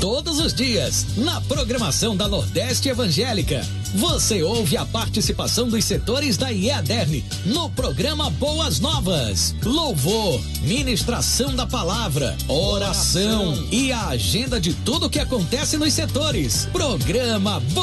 Todos os dias, na programação da Nordeste Evangélica, você ouve a participação dos setores da IEADERN no programa Boas Novas, louvor, ministração da palavra, oração e a agenda de tudo que acontece nos setores. Programa